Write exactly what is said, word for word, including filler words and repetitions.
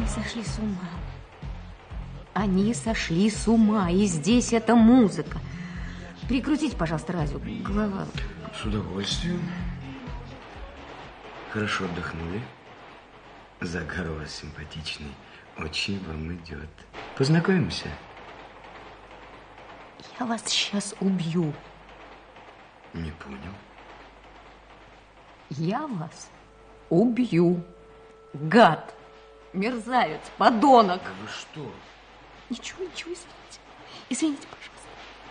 сошли с ума. Они сошли с ума, и здесь эта музыка. Прикрутите, пожалуйста, радио, голова. С удовольствием. Хорошо отдохнули. Загар у вас симпатичный. Очень вам идет. Познакомимся. Я вас сейчас убью. Не понял. Я вас убью. Гад, мерзавец, подонок. А вы что? Ничего, ничего, извините. Извините, пожалуйста.